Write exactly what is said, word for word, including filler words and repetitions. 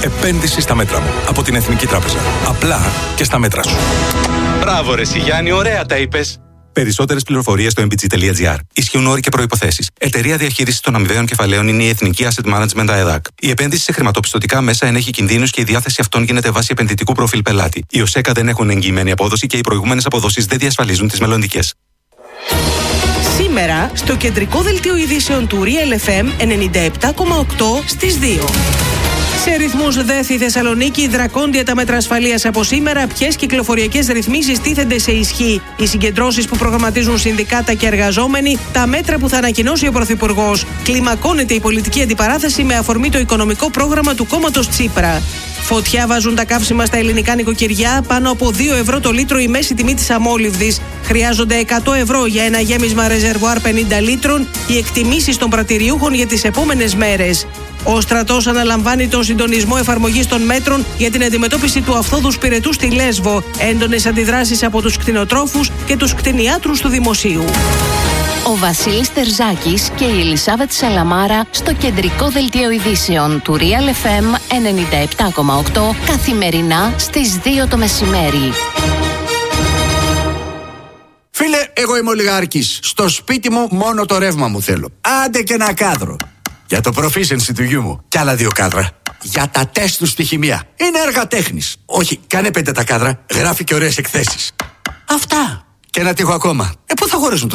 Επένδυση στα μέτρα μου. Από την Εθνική Τράπεζα. Απλά και στα μέτρα σου. Μπράβο ρε Γιάννη, ωραία τα είπες. Περισσότερες πληροφορίες στο εμ μπι τζι τελεία τζι άρ. Ισχύουν όροι και προϋποθέσεις. Εταιρεία διαχείρισης των αμοιβαίων κεφαλαίων είναι η Εθνική Asset Management ΑΕΔΑΚ. Η επένδυση σε χρηματοπιστωτικά μέσα ενέχει κινδύνους και η διάθεση αυτών γίνεται βάσει επενδυτικού προφίλ πελάτη. Οι ΟΣΕΚΑ δεν έχουν εγγυημένη απόδοση και οι προηγούμενες αποδόσεις δεν διασφαλίζουν τις μελλοντικές. Σήμερα, στο κεντρικό δελτίο ειδήσεων του Real εφ εμ ενενήντα επτά κόμμα οκτώ στις δύο. Σε ρυθμούς ΔΕΘ η Θεσσαλονίκη, δρακόντια τα μέτρα ασφαλείας από σήμερα. Ποιες κυκλοφοριακές ρυθμίσεις τίθενται σε ισχύ, οι συγκεντρώσεις που προγραμματίζουν συνδικάτα και εργαζόμενοι, τα μέτρα που θα ανακοινώσει ο Πρωθυπουργός. Κλιμακώνεται η πολιτική αντιπαράθεση με αφορμή το οικονομικό πρόγραμμα του κόμματος Τσίπρα. Φωτιά βάζουν τα καύσιμα στα ελληνικά νοικοκυριά, πάνω από δύο ευρώ το λίτρο η μέση τιμή της αμόλυβδης. Χρειάζονται εκατό ευρώ για ένα γέμισμα ρεζερβουάρ πενήντα λίτρων, οι εκτιμήσεις των πρατηριούχων για τις επόμενες μέρες. Ο στρατός αναλαμβάνει τον συντονισμό εφαρμογής των μέτρων για την αντιμετώπιση του αυθόδους πυρετού στη Λέσβο. Έντονες αντιδράσεις από τους κτηνοτρόφους και τους κτηνιάτρους του δημοσίου. Ο Βασίλης Τερζάκης και η Ελισάβετ Σαλαμάρα στο κεντρικό δελτίο ειδήσεων του Real εφ εμ ενενήντα επτά κόμμα οκτώ καθημερινά στις δύο το μεσημέρι. Φίλε, εγώ είμαι ολιγάρχης. Στο σπίτι μου μόνο το ρεύμα μου θέλω. Άντε και ένα κάδρο. Για το proficiency του γιού μου. Κι άλλα δύο κάδρα. Για τα τεστ του στη χημεία. Είναι έργα τέχνης. Όχι, κάνε πέντε τα κάδρα. Γράφει και ωραίες εκθέσεις. Αυτά. Και ένα τείχο ακόμα. Ε, πού θα χωρέσουν το